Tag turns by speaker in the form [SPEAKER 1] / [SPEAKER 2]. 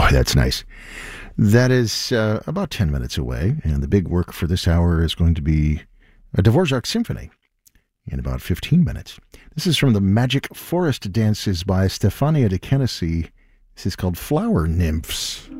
[SPEAKER 1] Boy, that's nice. That is about 10 minutes away, and the big work for this hour is going to be a Dvorak symphony in about 15 minutes. This is from the Magic Forest Dances by Stefania de Kenesy. This is called Flower Nymphs.